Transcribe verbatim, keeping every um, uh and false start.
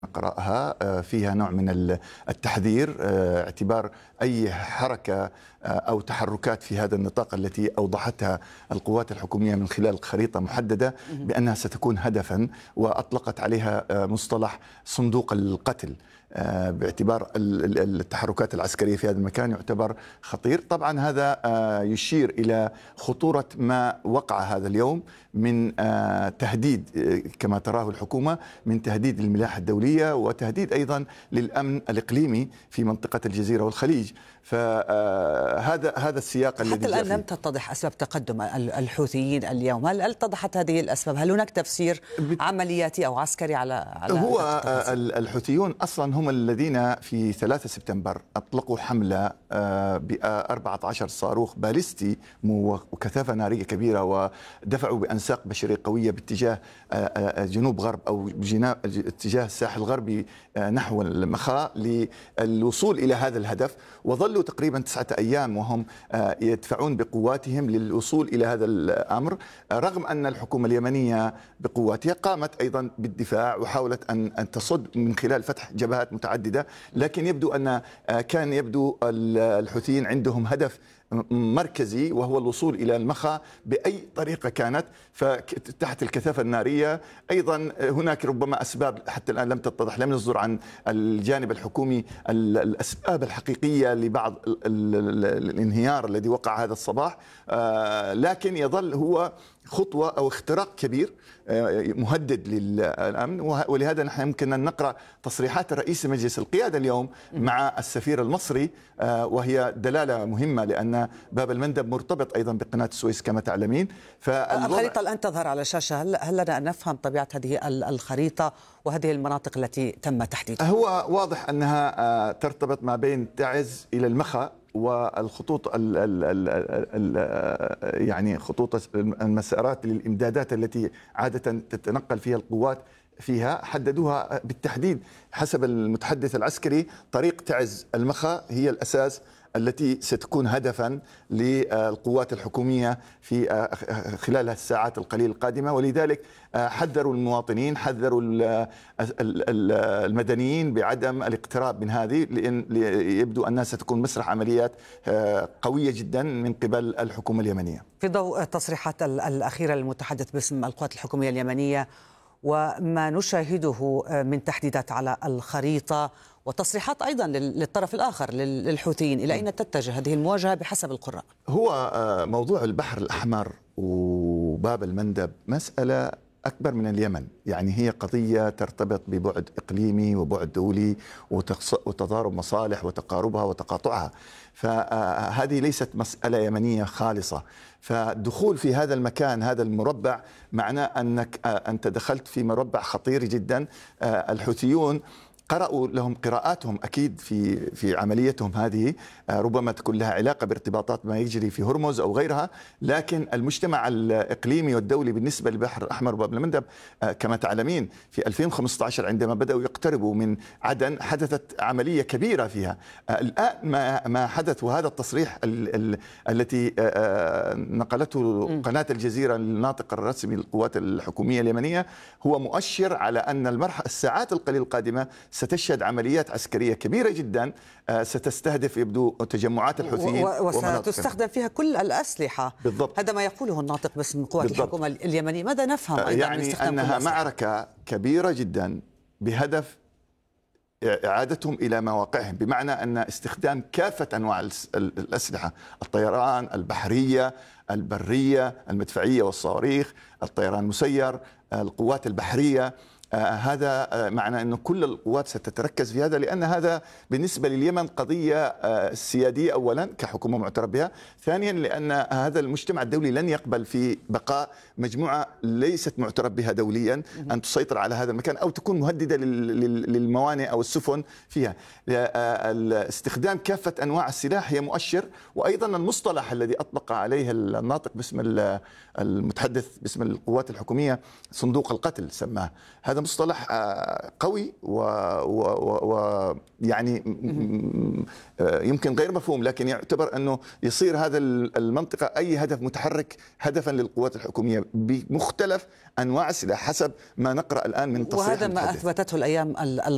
نقرأها فيها نوع من التحذير، اعتبار أي حركة أو تحركات في هذا النطاق التي أوضحتها القوات الحكومية من خلال خريطة محددة بأنها ستكون هدفا، وأطلقت عليها مصطلح صندوق القتل، باعتبار التحركات العسكرية في هذا المكان يعتبر خطير. طبعا هذا يشير إلى خطورة ما وقع هذا اليوم من تهديد كما تراه الحكومة، من تهديد للملاحة الدولية وتهديد أيضا للأمن الإقليمي في منطقة الجزيرة والخليج. فهذا هذا السياق الذي حتى الآن لم تتضح أسباب تقدم الحوثيين اليوم. هل اتضحت هذه الأسباب؟ هل هناك تفسير عملياتي أو عسكري على على هو الحوثيون أصلا هم الذين في ثلاثة سبتمبر أطلقوا حملة ب أربعة عشر صاروخ باليستي وكثافة نارية كبيرة، ودفعوا بأنساق بشرية قوية باتجاه جنوب غرب أو اتجاه الساحل الغربي نحو المخا للوصول إلى هذا الهدف، وظلوا تقريبا تسعة أيام وهم يدفعون بقواتهم للوصول إلى هذا الأمر، رغم أن الحكومة اليمنية بقواتها قامت أيضا بالدفاع وحاولت أن أن تصد من خلال فتح جبهات متعددة، لكن يبدو أن كان يبدو الحوثيين عندهم هدف مركزي وهو الوصول إلى المخا بأي طريقة كانت. فتحت الكثافة النارية أيضا هناك ربما أسباب حتى الآن لم تتضح، لم يصدر عن الجانب الحكومي الأسباب الحقيقية لبعض الانهيار الذي وقع هذا الصباح، لكن يظل هو خطوة أو اختراق كبير مهدد للأمن. ولهذا نحن يمكن أن نقرأ تصريحات رئيس مجلس القيادة اليوم مع السفير المصري، وهي دلالة مهمة لأن باب المندب مرتبط أيضا بقناة السويس كما تعلمين. الخريطة الآن تظهر على الشاشة، هل, هل لنا أن نفهم طبيعة هذه الخريطة وهذه المناطق التي تم تحديدها؟ هو واضح أنها ترتبط ما بين تعز إلى المخا، والخطوط ال ال ال ال يعني خطوط المسارات للإمدادات التي عادة تتنقل فيها القوات فيها، حددوها بالتحديد حسب المتحدث العسكري. طريق تعز المخا هي الأساس التي ستكون هدفا للقوات الحكومية في خلال الساعات القليلة القادمة، ولذلك حذروا المواطنين، حذروا المدنيين بعدم الاقتراب من هذه، لأن يبدو أنها ستكون مسرح عمليات قوية جدا من قبل الحكومة اليمنية. في ضوء التصريحات الأخيرة للمتحدث باسم القوات الحكومية اليمنية وما نشاهده من تحديدات على الخريطة وتصريحات أيضا للطرف الآخر للحوثيين، إلى أين تتجه هذه المواجهة بحسب القراء؟ هو موضوع البحر الأحمر وباب المندب مسألة أكبر من اليمن، يعني هي قضية ترتبط ببعد إقليمي وبعد دولي وتضارب مصالح وتقاربها وتقاطعها، فهذه ليست مسألة يمنية خالصة. فالدخول في هذا المكان، هذا المربع، معناه أنك أنت دخلت في مربع خطير جدا. الحوثيون قرأوا لهم قراءاتهم أكيد في في عمليتهم هذه، ربما تكون لها علاقة بارتباطات ما يجري في هرمز أو غيرها، لكن المجتمع الإقليمي والدولي بالنسبة للبحر الأحمر وباب المندب كما تعلمين في ألفين وخمسة عشر عندما بدأوا يقتربوا من عدن حدثت عملية كبيرة فيها. الآن ما ما حدث، وهذا التصريح ال ال التي نقلته قناة الجزيرة الناطق الرسمي للقوات الحكومية اليمنية هو مؤشر على أن المرحلة الساعات القليلة القادمة ستشهد عمليات عسكرية كبيرة جدا ستستهدف يبدو تجمعات الحوثيين وستستخدم فيها كل الأسلحة. بالضبط. هذا ما يقوله الناطق باسم قوات الحكومة اليمنية. ماذا نفهم أيضا يعني من أنها معركة كبيرة جدا بهدف إعادتهم إلى مواقعهم، بمعنى أن استخدام كافة أنواع الأسلحة، الطيران، البحرية، البرية، المدفعية والصواريخ، الطيران المسير، القوات البحرية. آه هذا آه معنى أن كل القوات ستتركز في هذا، لأن هذا بالنسبة لليمن قضية آه سيادية أولا كحكومة معترف بها، ثانيا لأن هذا المجتمع الدولي لن يقبل في بقاء مجموعة ليست معترف بها دوليا أن تسيطر على هذا المكان أو تكون مهددة للموانئ أو السفن فيها. آه استخدام كافة أنواع السلاح هي مؤشر. وأيضا المصطلح الذي أطلق عليه الناطق باسم المتحدث باسم القوات الحكومية صندوق القتل سماه، هذا مصطلح قوي ويعني يمكن غير مفهوم، لكن يعتبر أنه يصير هذا المنطقة أي هدف متحرك هدفا للقوات الحكومية بمختلف أنواع السلاح حسب ما نقرأ الآن من تصريح وهذا ما أثبتته الأيام